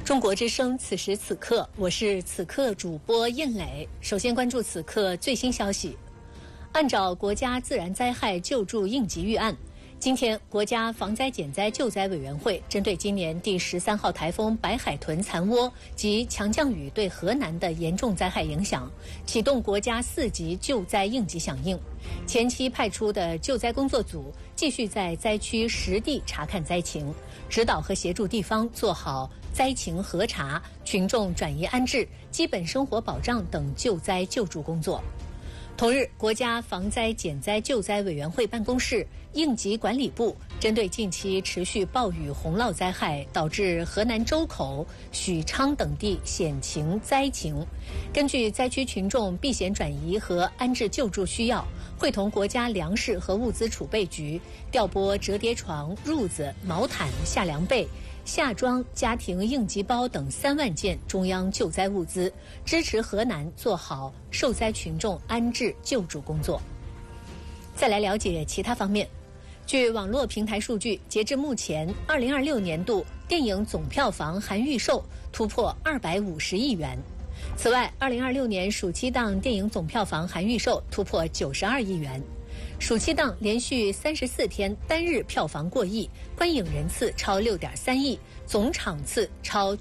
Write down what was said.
中国之声，此时此刻，我是此刻主播应磊。首先关注此刻最新消息。按照国家自然灾害救助应急预案，今天国家防灾减灾救灾委员会针对今年第13号台风白海豚残涡及强降雨对河南的严重灾害影响，启动国家4级救灾应急响应。前期派出的救灾工作组继续在灾区实地查看灾情，指导和协助地方做好灾情核查、群众转移安置、基本生活保障等救灾救助工作。同日，国家防灾减灾救灾委员会办公室、应急管理部针对近期持续暴雨洪涝灾害导致河南周口、许昌等地险情灾情，根据灾区群众避险转移和安置救助需要，会同国家粮食和物资储备局调拨折叠床、褥子、毛毯、夏凉被、夏装、家庭应急包等3万件中央救灾物资，支持河南做好受灾群众安置救助工作。再来了解其他方面。据网络平台数据，截至目前，2026年度电影总票房含预售突破250亿元。此外，2026年暑期档电影总票房含预售突破92亿元。暑期档连续34天单日票房过亿，观影人次超6.3亿，总场次超